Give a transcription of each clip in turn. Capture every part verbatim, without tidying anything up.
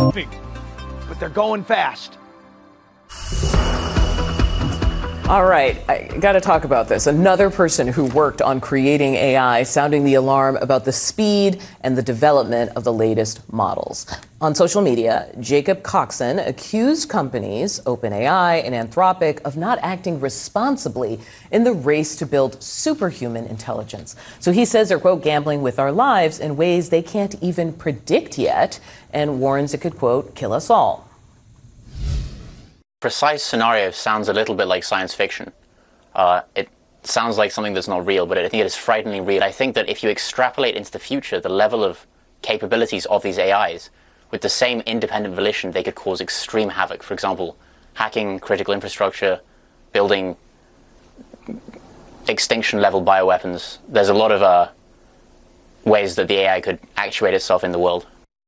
But they're going fast. All right, I got to talk about this. Another person who worked on creating A I sounding the alarm about the speed and the development of the latest models. On social media, Jacob Coxon accused companies, OpenAI and Anthropic, of not acting responsibly in the race to build superhuman intelligence. So he says they're, quote, gambling with our lives in ways they can't even predict yet, and warns it could, quote, kill us all. Precise scenario sounds a little bit like science fiction. Uh, it sounds like something that's not real, but I think it is frighteningly real. I think that if you extrapolate into the future the level of capabilities of these A Is, with the same independent volition, they could cause extreme havoc. For example, hacking critical infrastructure, building extinction-level bioweapons. There's a lot of uh, ways that the A I could actuate itself in the world.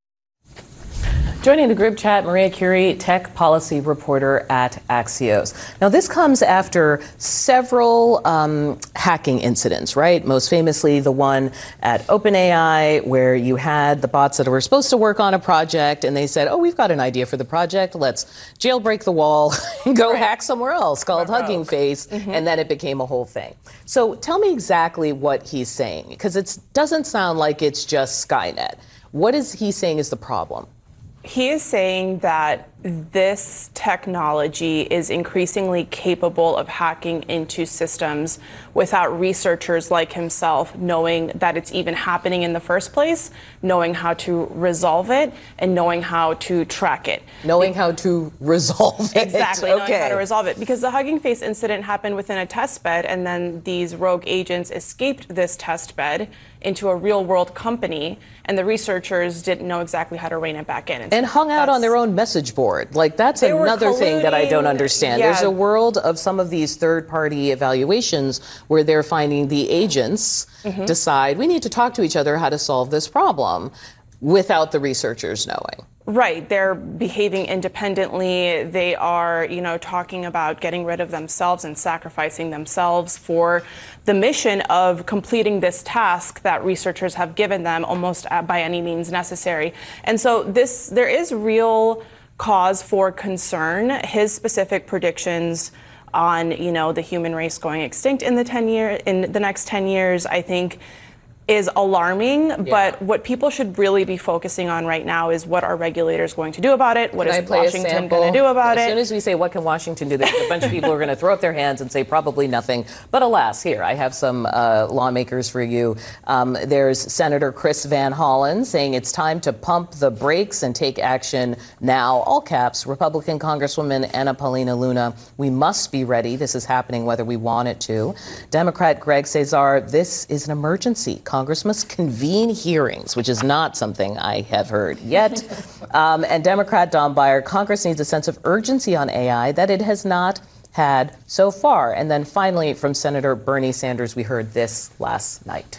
Joining the group chat, Maria Curie, tech policy reporter at Axios. Now, this comes after several um, hacking incidents, right? Most famously, the one at OpenAI, where you had the bots that were supposed to work on a project, and they said, oh, we've got an idea for the project. Let's jailbreak the wall and go right. hack somewhere else called Hugging Face, mm-hmm. and then it became a whole thing. So tell me exactly what he's saying, because it doesn't sound like it's just Skynet. What is he saying is the problem? He is saying that this technology is increasingly capable of hacking into systems without researchers like himself knowing that it's even happening in the first place, knowing how to resolve it, and knowing how to track it. Knowing how to resolve it. Exactly, okay. knowing how to resolve it. Because the Hugging Face incident happened within a test bed, and then these rogue agents escaped this test bed into a real-world company, and the researchers didn't know exactly how to rein it back in. And, and so hung out on their own message board. Like, that's another thing that I don't understand. Yeah. There's a world of some of these third-party evaluations where they're finding the agents mm-hmm. decide, we need to talk to each other how to solve this problem, without the researchers knowing. Right. They're behaving independently. They are, you know, talking about getting rid of themselves and sacrificing themselves for the mission of completing this task that researchers have given them almost by any means necessary. And so this, there is real cause for concern. His specific predictions on, you know, the human race going extinct in the ten year, in the next ten years, I think is alarming, yeah. but what people should really be focusing on right now is what are regulators going to do about it? What can is Washington going to do about as it? As soon as we say, what can Washington do, there's a bunch of people who are going to throw up their hands and say probably nothing. But alas, here, I have some uh, lawmakers for you. Um, there's Senator Chris Van Hollen saying it's time to pump the brakes and take action now. All caps, Republican Congresswoman Anna Paulina Luna, we must be ready. This is happening whether we want it to. Democrat Greg Cesar, this is an emergency. Congress must convene hearings, which is not something I have heard yet. um, and Democrat Don Beyer, Congress needs a sense of urgency on A I that it has not had so far. And then finally, from Senator Bernie Sanders, we heard this last night.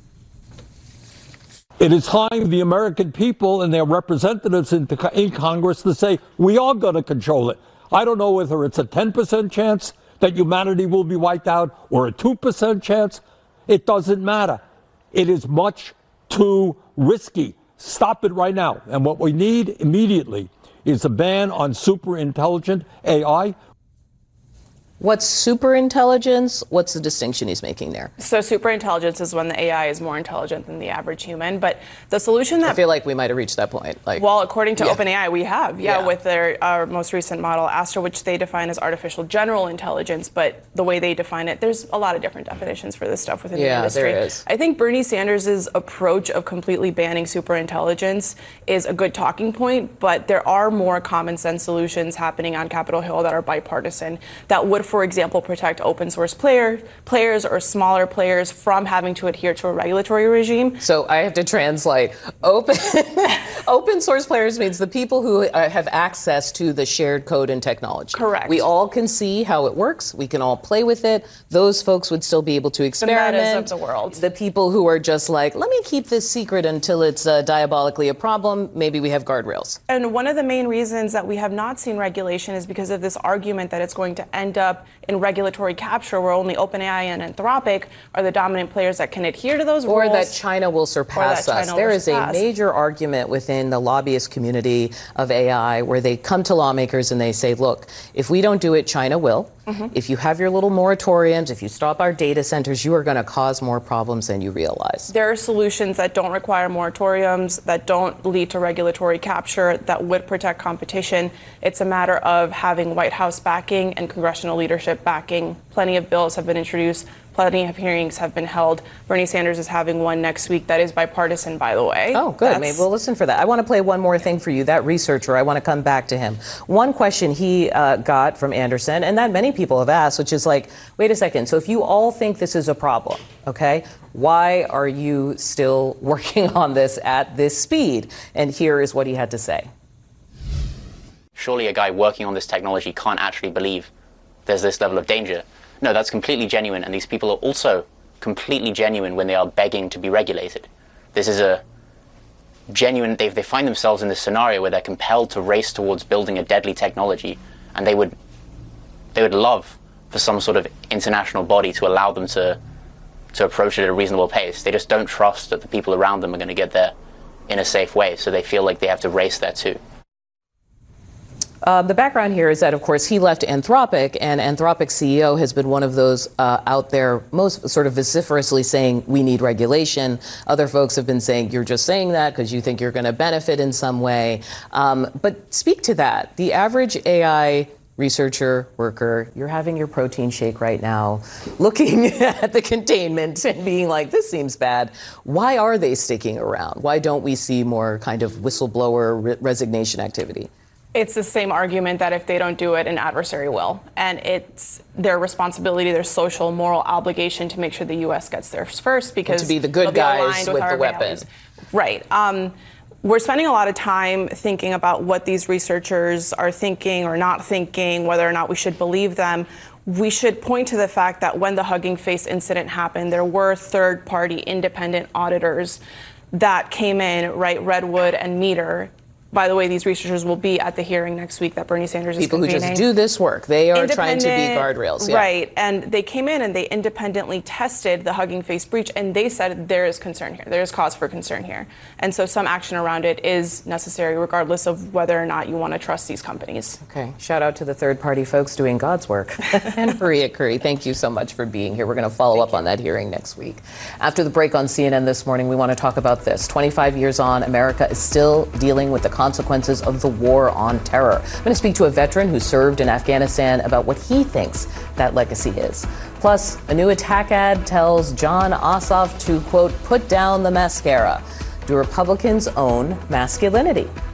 It is time the American people and their representatives in, the, in Congress to say, we are going to control it. I don't know whether it's a ten percent chance that humanity will be wiped out or a two percent chance. It doesn't matter. It is much too risky. Stop it right now. And what we need immediately is a ban on super intelligent A I. What's super intelligence? What's the distinction he's making there? So super intelligence is when the A I is more intelligent than the average human. But the solution that I feel like we might have reached that point. Like, well, according to yeah. OpenAI, we have, yeah, yeah. with their our most recent model, Astra, which they define as artificial general intelligence. But the way they define it, there's a lot of different definitions for this stuff within yeah, the industry. There is. I think Bernie Sanders' approach of completely banning super intelligence is a good talking point, but there are more common sense solutions happening on Capitol Hill that are bipartisan that would, for example, protect open source player, players or smaller players from having to adhere to a regulatory regime. So I have to translate. Open, open source players means the people who uh, have access to the shared code and technology. Correct. We all can see how it works. We can all play with it. Those folks would still be able to experiment. The metas of the world. The people who are just like, let me keep this secret until it's uh, diabolically a problem, maybe we have guardrails. And one of the main reasons that we have not seen regulation is because of this argument that it's going to end up up in regulatory capture where only OpenAI and Anthropic are the dominant players that can adhere to those or rules. Or that China will surpass China us. will There is surpass. a major argument within the lobbyist community of A I where they come to lawmakers and they say, look, if we don't do it, China will. Mm-hmm. If you have your little moratoriums, if you stop our data centers, you are going to cause more problems than you realize. There are solutions that don't require moratoriums, that don't lead to regulatory capture, that would protect competition. It's a matter of having White House backing and congressional leadership backing. Plenty of bills have been introduced. Plenty of hearings have been held. Bernie Sanders is having one next week that is bipartisan, by the way. Oh, good. That's... Maybe we'll listen for that. I want to play one more thing for you. That researcher, I want to come back to him. One question he uh, got from Anderson, and that many people have asked, which is like, wait a second. So if you all think this is a problem, okay, why are you still working on this at this speed? And here is what he had to say. Surely a guy working on this technology can't actually believe there's this level of danger. No, that's completely genuine, and these people are also completely genuine when they are begging to be regulated. This is a genuine, they they find themselves in this scenario where they're compelled to race towards building a deadly technology, and they would they would love for some sort of international body to allow them to to approach it at a reasonable pace. They just don't trust that the people around them are going to get there in a safe way, so they feel like they have to race there too. Uh, the background here is that, of course, he left Anthropic, and Anthropic's C E O has been one of those uh, out there most sort of vociferously saying we need regulation. Other folks have been saying you're just saying that because you think you're going to benefit in some way. Um, but speak to that. The average A I researcher, worker, you're having your protein shake right now, looking at the containment and being like, this seems bad. Why are they sticking around? Why don't we see more kind of whistleblower re- resignation activity? It's the same argument that if they don't do it, an adversary will. And it's their responsibility, their social, moral obligation to make sure the U S gets there first because and to be the good guys with, with the weapon. Values. Right. Um, we're spending a lot of time thinking about what these researchers are thinking or not thinking, whether or not we should believe them. We should point to the fact that when the Hugging Face incident happened, there were third-party independent auditors that came in, right, Redwood and Meter. By the way, these researchers will be at the hearing next week that Bernie Sanders is convening. People who just do this work. They are trying to be guardrails. Yeah. Right. And they came in and they independently tested the Hugging Face breach, and they said there is concern here. There is cause for concern here. And so some action around it is necessary, regardless of whether or not you want to trust these companies. Okay. Shout out to the third-party folks doing God's work. And Maria Curry, thank you so much for being here. We're going to follow thank up you. on that hearing next week. After the break on C N N this morning, we want to talk about this. twenty-five years on, America is still dealing with the consequences of the war on terror. I'm going to speak to a veteran who served in Afghanistan about what he thinks that legacy is. Plus, a new attack ad tells Jon Ossoff to, quote, put down the mascara. Do Republicans own masculinity?